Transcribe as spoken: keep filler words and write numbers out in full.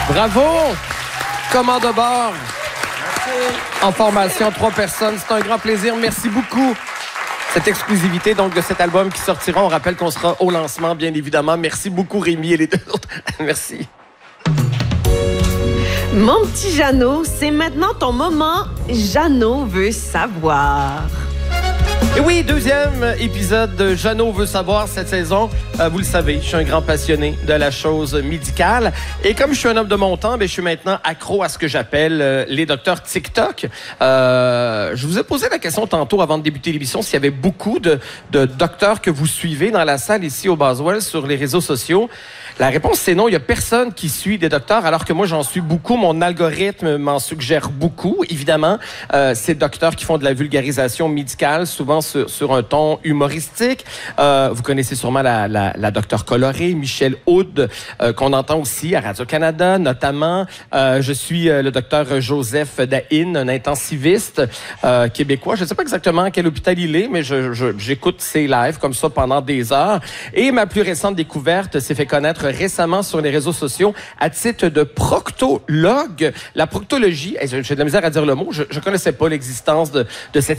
Bravo! Commande de bord. Merci. En formation, trois personnes. C'est un grand plaisir. Merci beaucoup. Cette exclusivité donc de cet album qui sortira, on rappelle qu'on sera au lancement, bien évidemment. Merci beaucoup, Rémi et les deux autres. Merci. Mon petit Jeannot, c'est maintenant ton moment. Jeannot veut savoir. Et oui, deuxième épisode de Jeannot veut savoir cette saison. Euh, vous le savez, je suis un grand passionné de la chose médicale. Et comme je suis un homme de mon temps, ben, je suis maintenant accro à ce que j'appelle euh, les docteurs TikTok. Euh, je vous ai posé la question tantôt avant de débuter l'émission s'il y avait beaucoup de, de docteurs que vous suivez dans la salle ici au Boswell sur les réseaux sociaux. La réponse, c'est non. Il n'y a personne qui suit des docteurs, alors que moi, j'en suis beaucoup. Mon algorithme m'en suggère beaucoup. Évidemment, euh, ces docteurs qui font de la vulgarisation médicale, souvent sur, sur un ton humoristique. Euh, vous connaissez sûrement la, la, la docteure colorée, Michelle Hood, euh, qu'on entend aussi à Radio-Canada, notamment. Euh, je suis euh, le docteur Joseph Dahin, un intensiviste euh, québécois. Je ne sais pas exactement à quel hôpital il est, mais je, je, j'écoute ses lives comme ça pendant des heures. Et ma plus récente découverte s'est fait connaître récemment sur les réseaux sociaux à titre de proctologue. La proctologie, j'ai de la misère à dire le mot, je ne connaissais pas l'existence de, de cette